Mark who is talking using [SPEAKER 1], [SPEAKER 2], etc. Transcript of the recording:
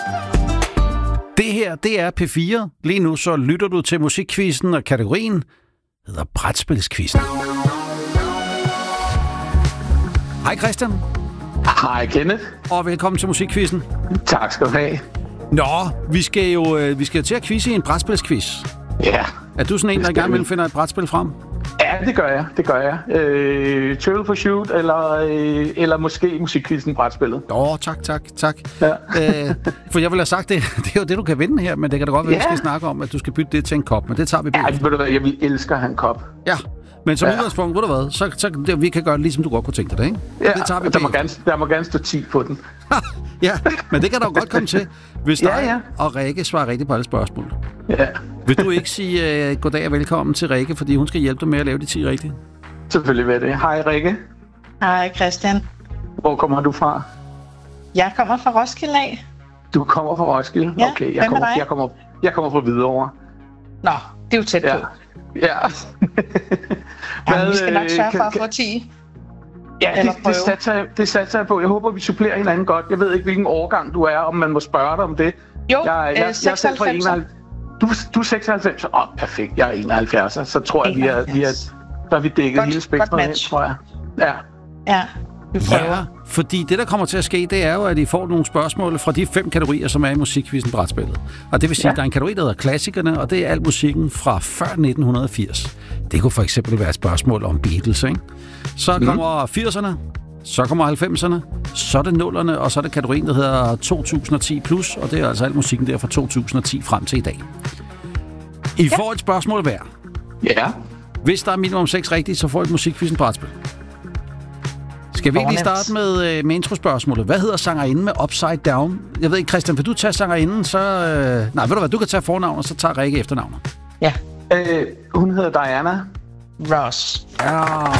[SPEAKER 1] Det her, det er P4. Lige nu så lytter du til musikquizzen, og kategorien hedder Brætspilsquizzen. Hej Christian.
[SPEAKER 2] Hej Kenneth.
[SPEAKER 1] Og velkommen til musikquizzen.
[SPEAKER 2] Tak skal du have.
[SPEAKER 1] Nå, vi skal jo til at quizze i en brætspilsquiz.
[SPEAKER 2] Ja.
[SPEAKER 1] Er du sådan en, der i gang imellem finder et brætspil frem?
[SPEAKER 2] Ja, det gør jeg. Trivial Pursuit eller måske musikquizzen brætspillet.
[SPEAKER 1] Tak. Ja. For jeg vil have sagt, det er jo det, du kan vinde her, men det kan da godt være, at vi skal snakke om, at du skal bytte det til en kop, men det tager vi bagefter.
[SPEAKER 2] Ja, ved du hvad, jeg vil elske at have en kop.
[SPEAKER 1] Ja, men som udgangspunkt, ved du hvad, så vi kan gøre det ligesom du godt kunne tænke dig det, ikke?
[SPEAKER 2] Ja,
[SPEAKER 1] det tager vi
[SPEAKER 2] der må gerne stå 10 på den.
[SPEAKER 1] Ja, men det kan der jo godt komme til, hvis dig og Rikke svarer rigtigt på alle spørgsmål.
[SPEAKER 2] Ja.
[SPEAKER 1] Vil du ikke sige goddag og velkommen til Rikke, fordi hun skal hjælpe dig med at lave de 10 rigtigt?
[SPEAKER 2] Selvfølgelig vil det. Hej Rikke.
[SPEAKER 3] Hej Christian.
[SPEAKER 2] Hvor kommer du fra?
[SPEAKER 3] Jeg kommer fra Roskilde af.
[SPEAKER 2] Du kommer fra Roskilde?
[SPEAKER 3] Ja,
[SPEAKER 2] okay, jeg kommer fra Hvidovre.
[SPEAKER 3] Nå, det er jo tæt på.
[SPEAKER 2] Ja.
[SPEAKER 3] Vi skal nok sørge for at få 10.
[SPEAKER 2] Ja, det satser jeg på. Jeg håber, vi supplerer hinanden godt. Jeg ved ikke, hvilken årgang du er, om man må spørge dig om det.
[SPEAKER 3] Jo,
[SPEAKER 2] jeg er
[SPEAKER 3] 96.
[SPEAKER 2] Du er 96. Perfekt. Jeg er 71. Så tror jeg, så har vi dækket hele spektret ind, tror jeg.
[SPEAKER 3] Ja, vi prøver.
[SPEAKER 1] Ja, fordi det, der kommer til at ske, det er jo, at I får nogle spørgsmål fra de 5 kategorier, som er i musikquizzen brætspillet. Og det vil sige, at der er en kategori, der hedder klassikerne, og det er al musikken fra før 1980. Det kunne for eksempel være et spørgsmål om Beatles, ikke? Så kommer 80'erne, så kommer 90'erne, så er det 0'erne, og så er det kategorien, der hedder 2010 plus, og det er altså al musikken der fra 2010 frem til i dag. I får et spørgsmål hver.
[SPEAKER 2] Ja.
[SPEAKER 1] Hvis der er minimum 6 rigtigt, så får I et musikquizzen brætspil. Skal vi ikke lige starte med introspørgsmålet? Hvad hedder sangerinden med Upside Down? Jeg ved ikke, Christian, vil du tage sangerinden, så... Nej, ved du hvad, du kan tage fornavn, og så tager Rikke efternavnet.
[SPEAKER 3] Ja.
[SPEAKER 2] Hun hedder Diana
[SPEAKER 3] Ross.
[SPEAKER 1] Ja.